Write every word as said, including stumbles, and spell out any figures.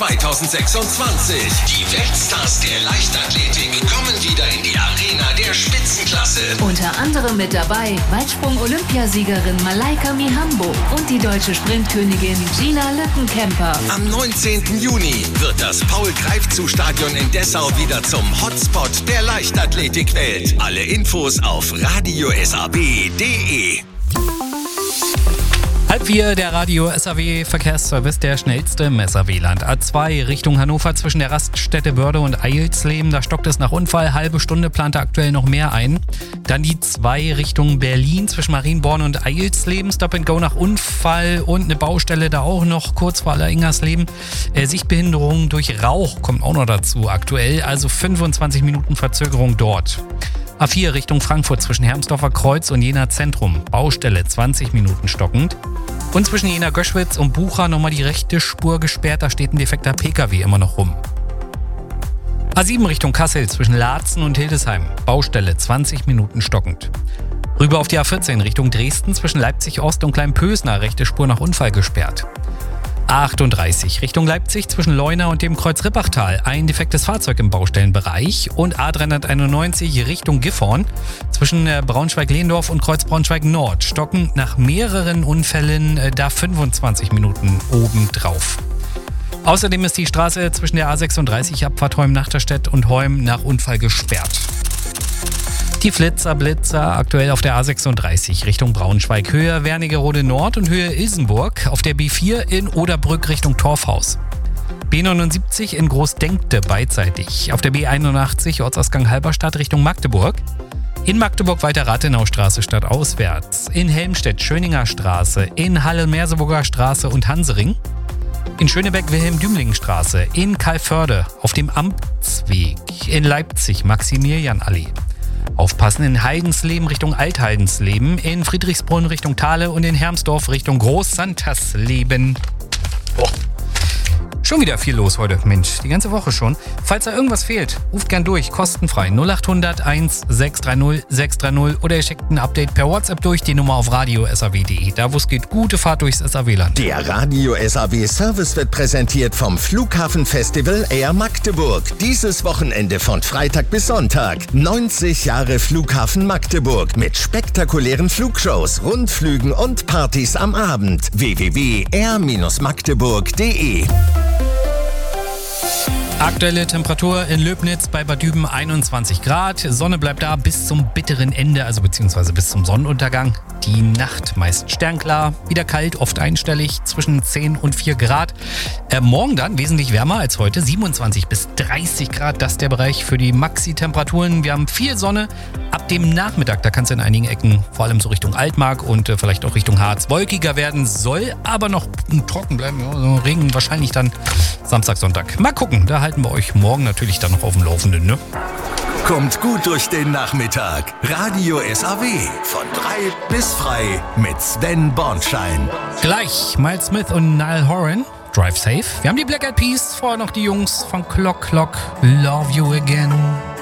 zweitausendsechsundzwanzig. Die Weltstars der Leichtathletik kommen wieder in die Arena der Spitzenklasse. Unter anderem mit dabei Weitsprung-Olympiasiegerin Malaika Mihambo und die deutsche Sprintkönigin Gina Lückenkämper. Am neunzehnten Juni wird das Paul-Greifzu-Stadion in Dessau wieder zum Hotspot der Leichtathletikwelt. Alle Infos auf radio s a w punkt d e. Halb vier, der Radio S A W Verkehrsservice, der schnellste im S A W-Land. A zwei Richtung Hannover zwischen der Raststätte Börde und Eilsleben. Da stockt es nach Unfall. Halbe Stunde plant er aktuell noch mehr ein. Dann die zwei Richtung Berlin zwischen Marienborn und Eilsleben. Stop and Go nach Unfall und eine Baustelle da auch noch kurz vor Alleringersleben. Äh, Sichtbehinderung durch Rauch kommt auch noch dazu aktuell. Also fünfundzwanzig Minuten Verzögerung dort. A vier Richtung Frankfurt zwischen Hermsdorfer Kreuz und Jena Zentrum. Baustelle zwanzig Minuten stockend. Und zwischen Jena Göschwitz und Bucha nochmal die rechte Spur gesperrt. Da steht ein defekter P K W immer noch rum. A sieben Richtung Kassel zwischen Laatzen und Hildesheim. Baustelle zwanzig Minuten stockend. Rüber auf die A vierzehn Richtung Dresden zwischen Leipzig Ost und Kleinpösner. Rechte Spur nach Unfall gesperrt. A achtunddreißig Richtung Leipzig zwischen Leuna und dem Kreuz Rippachtal. Ein defektes Fahrzeug im Baustellenbereich. Und A dreihunderteinundneunzig Richtung Gifhorn zwischen Braunschweig-Lehndorf und Kreuz Braunschweig-Nord. Stocken nach mehreren Unfällen äh, da fünfundzwanzig Minuten obendrauf. Außerdem ist die Straße zwischen der A sechsunddreißig Abfahrt Heum-Nachterstedt und Heum nach Unfall gesperrt. Die Flitzer, Blitzer aktuell auf der A sechsunddreißig Richtung Braunschweig, Höhe Wernigerode Nord und Höhe Ilsenburg, auf der B vier in Oderbrück Richtung Torfhaus. B neunundsiebzig in Großdenkte beidseitig, auf der B einundachtzig Ortsausgang Halberstadt Richtung Magdeburg. In Magdeburg weiter Rathenaustraße stadtauswärts, in Helmstedt Schöninger Straße, in Halle-Merseburger Straße und Hansering. In Schönebeck Wilhelm-Dümling-Straße, in Calvörde auf dem Amtsweg, in Leipzig Maximilianallee. Aufpassen in Heidensleben Richtung Altheidensleben, in Friedrichsbrunn Richtung Thale und in Hermsdorf Richtung Großsantersleben. Oh. Schon wieder viel los heute, Mensch, die ganze Woche schon. Falls da irgendwas fehlt, ruft gern durch, kostenfrei null acht hundert eins sechs drei null sechs drei null oder ihr schickt ein Update per WhatsApp durch, die Nummer auf radio s a w punkt d e. Da wo es geht, gute Fahrt durchs S A W-Land. Der Radio S A W Service wird präsentiert vom Flughafenfestival Air Magdeburg. Dieses Wochenende von Freitag bis Sonntag. neunzig Jahre Flughafen Magdeburg mit spektakulären Flugshows, Rundflügen und Partys am Abend. w w w punkt air magdeburg punkt d e. Aktuelle Temperatur in Löbnitz bei Bad Düben einundzwanzig Grad. Sonne bleibt da bis zum bitteren Ende, also beziehungsweise bis zum Sonnenuntergang. Die Nacht meist sternklar, wieder kalt, oft einstellig, zwischen zehn und vier Grad. Äh, morgen dann wesentlich wärmer als heute, siebenundzwanzig bis dreißig Grad. Das ist der Bereich für die Maxi-Temperaturen. Wir haben viel Sonne. Ab dem Nachmittag, da kann es in einigen Ecken, vor allem so Richtung Altmark und äh, vielleicht auch Richtung Harz, wolkiger werden. Soll aber noch trocken bleiben. Ja, so Regen wahrscheinlich dann Samstag, Sonntag. Mal gucken, da halten wir euch morgen natürlich dann noch auf dem Laufenden, ne? Kommt gut durch den Nachmittag. Radio S A W von drei bis frei mit Sven Bornschein. Gleich Miles Smith und Niall Horan, Drive Safe. Wir haben die Black Eyed Peas, vorher noch die Jungs von Clock Clock, Love You Again.